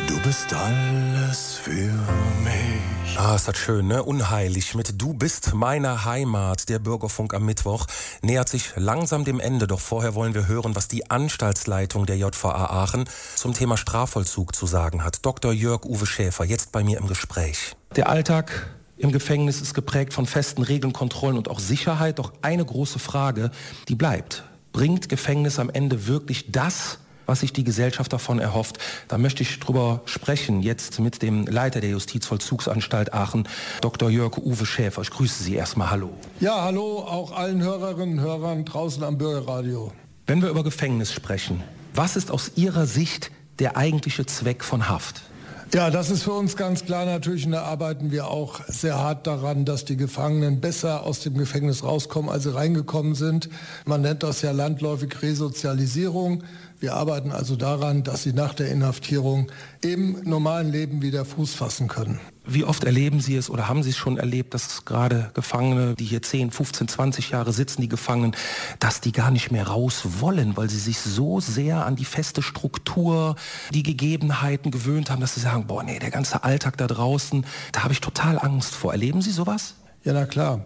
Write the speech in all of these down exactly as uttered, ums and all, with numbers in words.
Du bist alles für mich. Ah, ist das schön, ne? Unheilig. Mit Du bist meiner Heimat. Der Bürgerfunk am Mittwoch nähert sich langsam dem Ende. Doch vorher wollen wir hören, was die Anstaltsleitung der J V A Aachen zum Thema Strafvollzug zu sagen hat. Doktor Jörg-Uwe Schäfer, jetzt bei mir im Gespräch. Der Alltag im Gefängnis ist geprägt von festen Regeln, Kontrollen und auch Sicherheit. Doch eine große Frage, die bleibt. Bringt Gefängnis am Ende wirklich das, was sich die Gesellschaft davon erhofft? Da möchte ich drüber sprechen, jetzt mit dem Leiter der Justizvollzugsanstalt Aachen, Doktor Jörg-Uwe Schäfer. Ich grüße Sie erstmal. Hallo. Ja, hallo auch allen Hörerinnen und Hörern draußen am Bürgerradio. Wenn wir über Gefängnis sprechen, was ist aus Ihrer Sicht der eigentliche Zweck von Haft? Ja, das ist für uns ganz klar natürlich, und da arbeiten wir auch sehr hart daran, dass die Gefangenen besser aus dem Gefängnis rauskommen, als sie reingekommen sind. Man nennt das ja landläufig Resozialisierung. Wir arbeiten also daran, dass sie nach der Inhaftierung im normalen Leben wieder Fuß fassen können. Wie oft erleben Sie es oder haben Sie es schon erlebt, dass gerade Gefangene, die hier zehn, fünfzehn, zwanzig Jahre sitzen, die Gefangenen, dass die gar nicht mehr raus wollen, weil sie sich so sehr an die feste Struktur, die Gegebenheiten gewöhnt haben, dass sie sagen, boah, nee, der ganze Alltag da draußen, da habe ich total Angst vor. Erleben Sie sowas? Ja, na klar.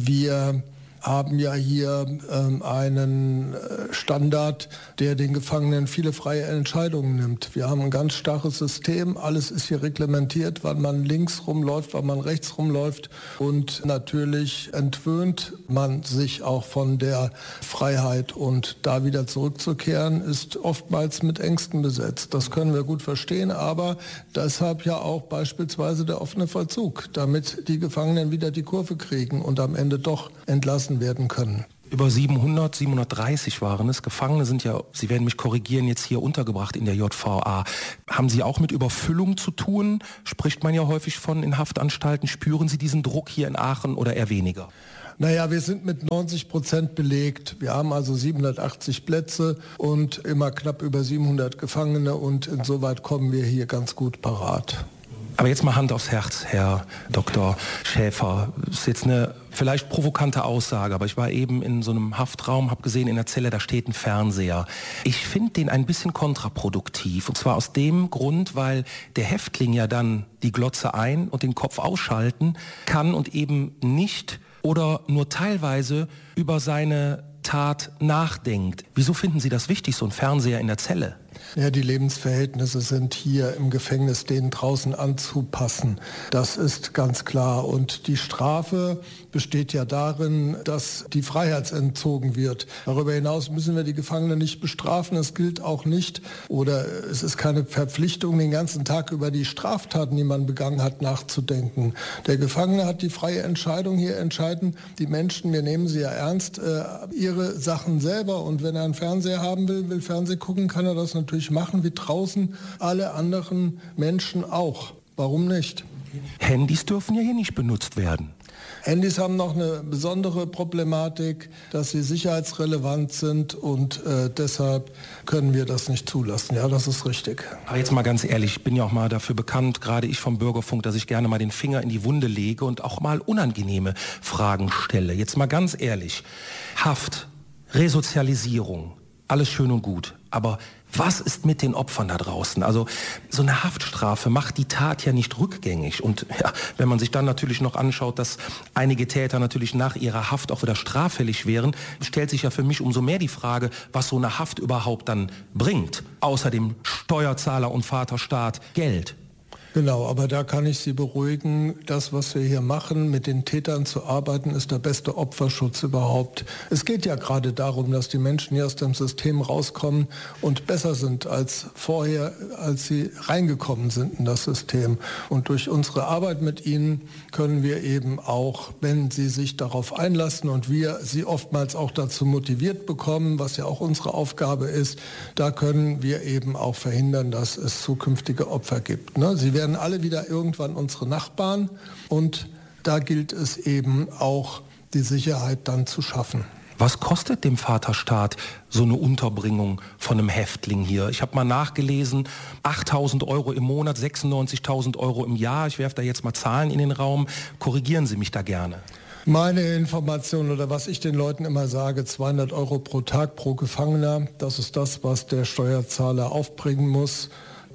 Wir haben ja hier ähm, einen Standard, der den Gefangenen viele freie Entscheidungen nimmt. Wir haben ein ganz starres System, alles ist hier reglementiert, wann man links rumläuft, wann man rechts rumläuft, und natürlich entwöhnt man sich auch von der Freiheit, und da wieder zurückzukehren ist oftmals mit Ängsten besetzt. Das können wir gut verstehen, aber deshalb ja auch beispielsweise der offene Vollzug, damit die Gefangenen wieder die Kurve kriegen und am Ende doch entlassen werden können. Über siebenhundert, siebenhundertdreißig waren es. Gefangene sind ja, Sie werden mich korrigieren, jetzt hier untergebracht in der J V A. Haben Sie auch mit Überfüllung zu tun? Spricht man ja häufig von in Haftanstalten. Spüren Sie diesen Druck hier in Aachen oder eher weniger? Naja, wir sind mit neunzig Prozent belegt. Wir haben also siebenhundertachtzig Plätze und immer knapp über siebenhundert Gefangene, und insoweit kommen wir hier ganz gut parat. Aber jetzt mal Hand aufs Herz, Herr Doktor Schäfer. Das ist jetzt eine vielleicht provokante Aussage, aber ich war eben in so einem Haftraum, habe gesehen, in der Zelle, da steht ein Fernseher. Ich finde den ein bisschen kontraproduktiv. Und zwar aus dem Grund, weil der Häftling ja dann die Glotze ein- und den Kopf ausschalten kann und eben nicht oder nur teilweise über seine Tat nachdenkt. Wieso finden Sie das wichtig, so ein Fernseher in der Zelle? Ja, die Lebensverhältnisse sind hier im Gefängnis denen draußen anzupassen. Das ist ganz klar. Und die Strafe besteht ja darin, dass die Freiheit entzogen wird. Darüber hinaus müssen wir die Gefangenen nicht bestrafen. Es gilt auch nicht, oder es ist keine Verpflichtung, den ganzen Tag über die Straftaten, die man begangen hat, nachzudenken. Der Gefangene hat die freie Entscheidung. Hier entscheiden die Menschen, wir nehmen sie ja ernst, äh, ihre Sachen selber. Und wenn er einen Fernseher haben will, will Fernsehen gucken, kann er das natürlich machen, wie draußen alle anderen Menschen auch. Warum nicht? Handys dürfen ja hier nicht benutzt werden. Handys haben noch eine besondere Problematik, dass sie sicherheitsrelevant sind, und äh, deshalb können wir das nicht zulassen. Ja, das ist richtig. Aber jetzt mal ganz ehrlich, ich bin ja auch mal dafür bekannt, gerade ich vom Bürgerfunk, dass ich gerne mal den Finger in die Wunde lege und auch mal unangenehme Fragen stelle. Jetzt mal ganz ehrlich, Haft, Resozialisierung, alles schön und gut, aber was ist mit den Opfern da draußen? Also so eine Haftstrafe macht die Tat ja nicht rückgängig. Und ja, wenn man sich dann natürlich noch anschaut, dass einige Täter natürlich nach ihrer Haft auch wieder straffällig wären, stellt sich ja für mich umso mehr die Frage, was so eine Haft überhaupt dann bringt. Außer dem Steuerzahler und Vaterstaat Geld. Genau, aber da kann ich Sie beruhigen, das, was wir hier machen, mit den Tätern zu arbeiten, ist der beste Opferschutz überhaupt. Es geht ja gerade darum, dass die Menschen hier aus dem System rauskommen und besser sind als vorher, als sie reingekommen sind in das System. Und durch unsere Arbeit mit ihnen können wir eben auch, wenn sie sich darauf einlassen und wir sie oftmals auch dazu motiviert bekommen, was ja auch unsere Aufgabe ist, da können wir eben auch verhindern, dass es zukünftige Opfer gibt. Ne? Sie werden alle wieder irgendwann unsere Nachbarn, und da gilt es eben auch, die Sicherheit dann zu schaffen. Was kostet dem Vaterstaat so eine Unterbringung von einem Häftling hier? Ich habe mal nachgelesen, achttausend Euro im Monat, sechsundneunzigtausend Euro im Jahr. Ich werfe da jetzt mal Zahlen in den Raum. Korrigieren Sie mich da gerne. Meine Information oder was ich den Leuten immer sage, zweihundert Euro pro Tag pro Gefangener. Das ist das, was der Steuerzahler aufbringen muss.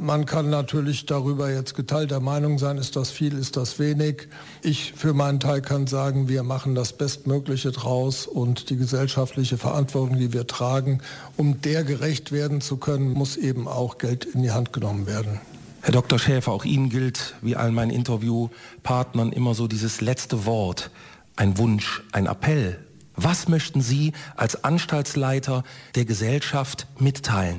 Man kann natürlich darüber jetzt geteilter Meinung sein, ist das viel, ist das wenig. Ich für meinen Teil kann sagen, wir machen das Bestmögliche draus und die gesellschaftliche Verantwortung, die wir tragen, um der gerecht werden zu können, muss eben auch Geld in die Hand genommen werden. Herr Doktor Schäfer, auch Ihnen gilt, wie allen meinen Interviewpartnern, immer so dieses letzte Wort, ein Wunsch, ein Appell. Was möchten Sie als Anstaltsleiter der Gesellschaft mitteilen?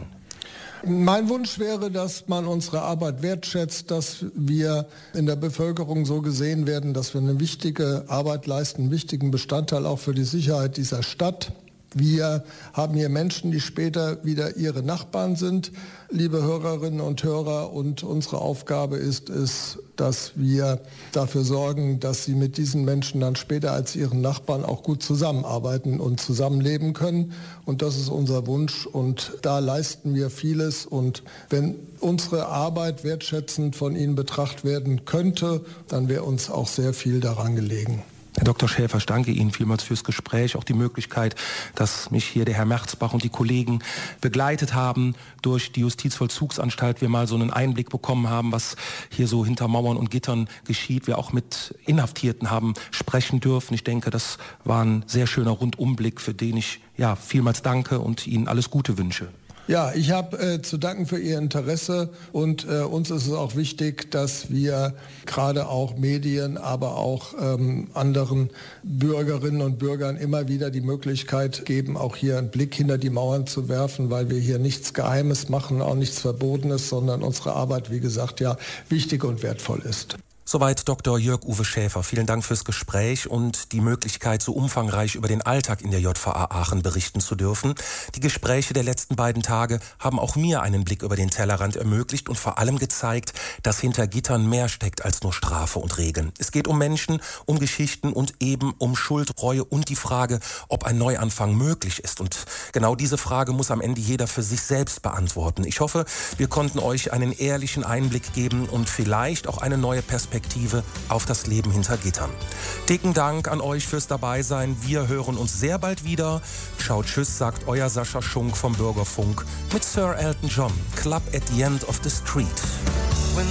Mein Wunsch wäre, dass man unsere Arbeit wertschätzt, dass wir in der Bevölkerung so gesehen werden, dass wir eine wichtige Arbeit leisten, einen wichtigen Bestandteil auch für die Sicherheit dieser Stadt. Wir haben hier Menschen, die später wieder ihre Nachbarn sind, liebe Hörerinnen und Hörer. Und unsere Aufgabe ist es, dass wir dafür sorgen, dass sie mit diesen Menschen dann später als ihren Nachbarn auch gut zusammenarbeiten und zusammenleben können. Und das ist unser Wunsch und da leisten wir vieles. Und wenn unsere Arbeit wertschätzend von Ihnen betrachtet werden könnte, dann wäre uns auch sehr viel daran gelegen. Herr Doktor Schäfer, ich danke Ihnen vielmals fürs Gespräch, auch die Möglichkeit, dass mich hier der Herr Merzbach und die Kollegen begleitet haben durch die Justizvollzugsanstalt, wir mal so einen Einblick bekommen haben, was hier so hinter Mauern und Gittern geschieht, wir auch mit Inhaftierten haben sprechen dürfen. Ich denke, das war ein sehr schöner Rundumblick, für den ich ja vielmals danke und Ihnen alles Gute wünsche. Ja, ich habe äh, zu danken für Ihr Interesse und äh, uns ist es auch wichtig, dass wir gerade auch Medien, aber auch ähm, anderen Bürgerinnen und Bürgern immer wieder die Möglichkeit geben, auch hier einen Blick hinter die Mauern zu werfen, weil wir hier nichts Geheimes machen, auch nichts Verbotenes, sondern unsere Arbeit, wie gesagt, ja wichtig und wertvoll ist. Soweit Doktor Jörg-Uwe Schäfer. Vielen Dank fürs Gespräch und die Möglichkeit, so umfangreich über den Alltag in der J V A Aachen berichten zu dürfen. Die Gespräche der letzten beiden Tage haben auch mir einen Blick über den Tellerrand ermöglicht und vor allem gezeigt, dass hinter Gittern mehr steckt als nur Strafe und Regeln. Es geht um Menschen, um Geschichten und eben um Schuld, Reue und die Frage, ob ein Neuanfang möglich ist. Und genau diese Frage muss am Ende jeder für sich selbst beantworten. Ich hoffe, wir konnten euch einen ehrlichen Einblick geben und vielleicht auch eine neue Perspektive Perspektive auf das Leben hinter Gittern. Dicken Dank an euch fürs Dabeisein. Wir hören uns sehr bald wieder. Ciao, tschüss, sagt euer Sascha Schunk vom Bürgerfunk mit Sir Elton John, Club at the End of the Street.